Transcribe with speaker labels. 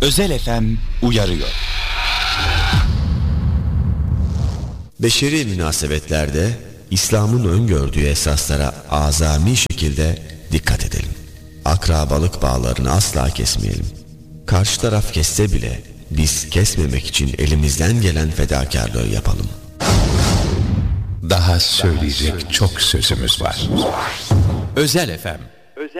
Speaker 1: Özel FM uyarıyor.
Speaker 2: Beşeri münasebetlerde İslam'ın öngördüğü esaslara azami şekilde dikkat edelim. Akrabalık bağlarını asla kesmeyelim. Karşı taraf kesse bile biz kesmemek için elimizden gelen fedakarlığı yapalım.
Speaker 3: Daha söyleyecek çok sözümüz var.
Speaker 4: Özel FM